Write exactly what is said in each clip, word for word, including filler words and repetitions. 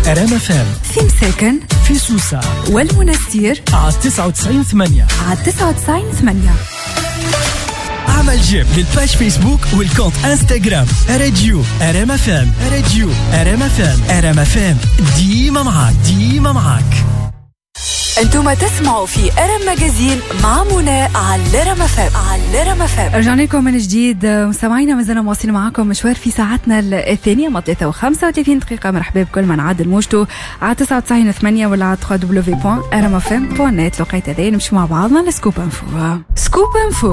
رام اف ام، في مساكن، في سوسة والمنستير على تسعة وتسعين ثمانية على تسعة وتسعين ثمانية. عمل جيم للباج فيسبوك والكونت انستغرام راديو رام اف ام. راديو رام اف ام. رام اف ام ديما معاك، ديما معاك. انتم تسمعوا في أرم ماجازين مع منى على رام اف ام. على رام اف ام رجعنا لكم من جديد مستمعينا، ما زلنا مواصلين معاكم مشوار في ساعتنا الثانيه مع ثلاثة وخمسة وثلاثين دقيقه. مرحبا بكل من عاد الموجتو على تسعة وتسعين ثمانية ولا على دبليو دبليو دبليو دوت ارم اف ام دوت نت. لقيت هذا نمشي مع بعضنا لسكوب انفو. سكوب انفو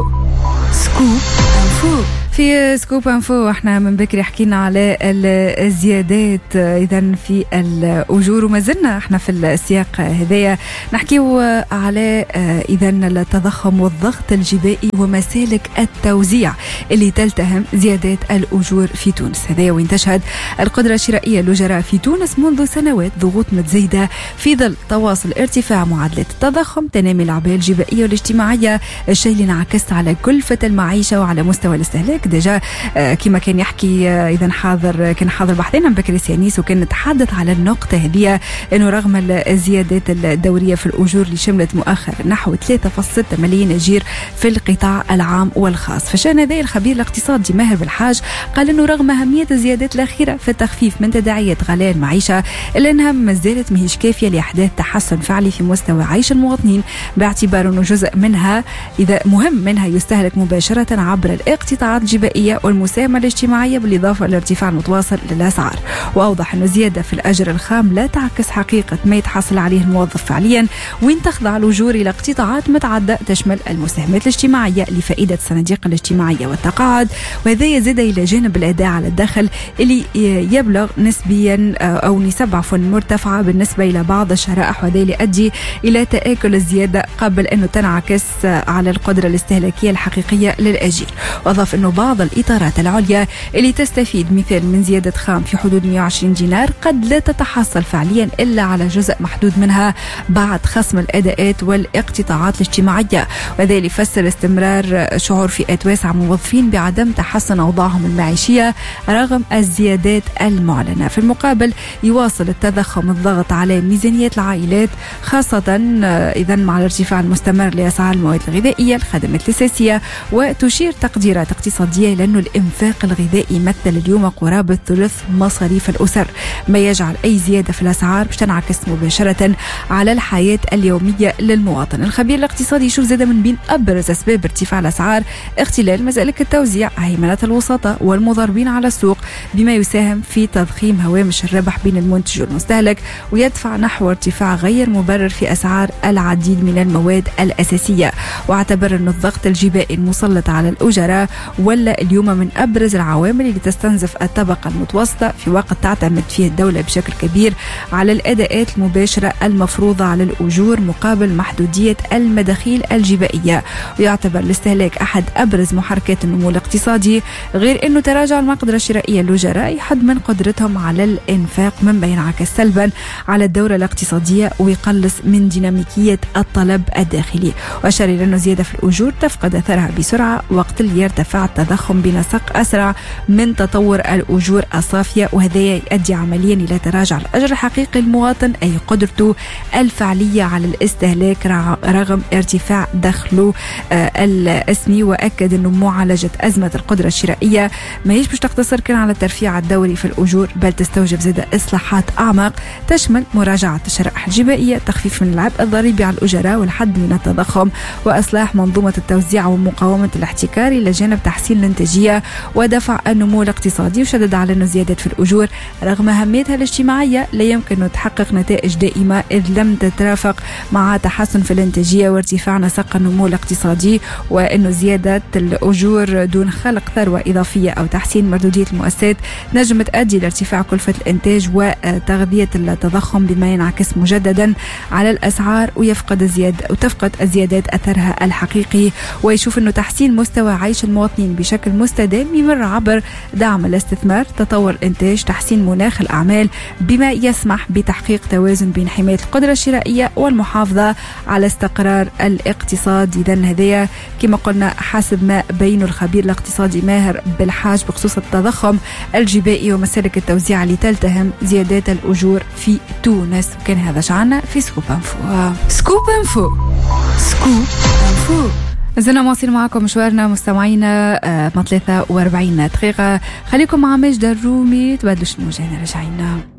سكوب انفو في سكوب انفو. احنا من بكري حكينا على الزيادات اذا في الاجور، وما زلنا احنا في السياق هذايا نحكيو على اذا التضخم والضغط الجبائي ومسالك التوزيع اللي تلتهم زيادات الاجور في تونس. هذايا وين تشهد القدره الشرائيه للأجراء في تونس منذ سنوات ضغوط متزايده في ظل تواصل ارتفاع معدلات التضخم، تنامي الاعباء الجبائيه والاجتماعيه، الشيء اللي انعكس على كلفه المعيشه وعلى مستوى الاستهلاك. ديجا كما كان يحكي اذا حاضر كان حاضر بحثنا بكري سيانيس، وكان نتحدث على النقطه هذه انه رغم الزيادات الدوريه في الاجور اللي شملت مؤخرا نحو ثلاثة فاصلة ستة ملايين اجير في القطاع العام والخاص. فشان هذا الخبير الاقتصادي ماهر بالحاج قال انه رغم اهميه الزيادات الاخيره في التخفيف من تداعيات غلاء المعيشه، الا انها ما زالت ماهيش كافيه لاحداث تحسن فعلي في مستوى عيش المواطنين، باعتبار انه جزء منها اذا مهم منها يستهلك مباشره عبر الاقتطاعات الجبائيه والمساهمه الاجتماعيه، بالاضافه للارتفاع المتواصل للاسعار. واوضح انه زياده في الاجر الخام لا تعكس حقيقه ما يتحصل عليه الموظف فعليا، وين تخضع الاجور الى اقتطاعات متعدده تشمل المساهمات الاجتماعيه لفائده الصناديق الاجتماعيه والتقاعد. وهذا يزيد الى جانب الاداء على الدخل اللي يبلغ نسبيا او نسب عفوا مرتفعه بالنسبه الى بعض الشرائح، وهذا يؤدي الى تاكل الزياده قبل انه تنعكس على القدره الاستهلاكيه الحقيقيه للاجير. واضاف انه بعض الاطارات العليا اللي تستفيد مثال من زياده خام في حدود مئة وعشرين دينار قد لا تتحصل فعليا الا على جزء محدود منها بعد خصم الاداءات والاقتطاعات الاجتماعيه، وهذا يفسر استمرار شعور فئات واسعه من الموظفين بعدم تحسن اوضاعهم المعيشيه رغم الزيادات المعلنه. في المقابل يواصل التضخم الضغط على ميزانيات العائلات، خاصه اذا مع الارتفاع المستمر لاسعار المواد الغذائيه الخدمات الاساسيه. وتشير تقديرات اقتصاديه لانه الانفاق الغذائي يمثل اليوم قرابه ثلث مصاريف الاسر، ما يجعل اي زياده في الاسعار باش تنعكس مباشره على الحياه اليوميه للمواطن. الخبير الاقتصادي يشوف زاد من بين ابرز اسباب ارتفاع الاسعار اختلال مسالك التوزيع، هيمنه الوسطاء والمضاربين على السوق، بما يساهم في تضخيم هوامش الربح بين المنتج والمستهلك، ويدفع نحو ارتفاع غير مبرر في اسعار العديد من المواد الاساسيه. واعتبر انه الضغط الجبائي المسلط على الاجراء ولا اليوم من ابرز العوامل اللي تستنزف الطبقه المتوسطه في وقت تعتمد فيه الدوله بشكل كبير على الاداءات المباشره المفروضه على الاجور مقابل محدوديه المداخيل الجبائيه. ويعتبر الاستهلاك احد ابرز محركات النمو الاقتصادي، غير انه تراجع المقدره الشرائيه للأجراء يحد من قدرتهم على الانفاق، مما ينعكس سلبا على الدوره الاقتصاديه ويقلص من ديناميكيه الطلب الداخلي. واشار الى انه زياده في الاجور تفقد اثرها بسرعه وقت اللي يرتفع التضخم بنسق اسرع من تطور الاجور الصافيه، وهذا يؤدي عمليا الى تراجع الاجر الحقيقي للمواطن اي قدرته الفعليه على الاستهلاك رغم ارتفاع دخله آه الاسمي. واكد انه معالجه ازمه القدره الشرائيه ما هيش باش تقتصر كان على الترفيع الدوري في الاجور، بل تستوجب زاد اصلاحات اعمق تشمل مراجعه الشرائح الجبائيه، تخفيف من العبء الضريبي على الاجراء والحد من التضخم، واصلاح منظومه التوزيع ومقاومه الاحتكار الى جانب تحسين الانتاجيه ودفع النمو الاقتصادي. وشدد على انه زيادات في الاجور رغم اهميتها الاجتماعيه لا يمكن ان تحقق نتائج دائمه اذ لم تترافق مع تحسن في الانتاجيه وارتفاع نسق النمو الاقتصادي، وانه زياده الاجور دون خلق ثروه اضافيه او تحسين مردوديه المؤسسات نجم تؤدي لارتفاع كلفه الانتاج وتغذيه التضخم، بما ينعكس مجددا على الاسعار ويفقد الزياده وتفقد الزيادات اثرها الحقيقي. ويشوف انه تحسين مستوى عيش المواطنين بشكل مستدام يمر عبر دعم الاستثمار، تطور الإنتاج، تحسين مناخ الأعمال بما يسمح بتحقيق توازن بين حماية القدرة الشرائية والمحافظة على استقرار الاقتصاد. إذن هذا كما قلنا حسب ما بين الخبير الاقتصادي ماهر بالحاج بخصوص التضخم الجبائي ومسالك التوزيع اللي تلتهم زيادات الأجور في تونس. وكان هذا شعنا في سكوب انفو. سكوب انفو سكوب انفو زلنا مواصل معكم مشوارنا مستمعينا آه ثلاثة وأربعين دقيقة. خليكم مع ماجدة الرومي تبادلوا شنو جاينا رجعينا.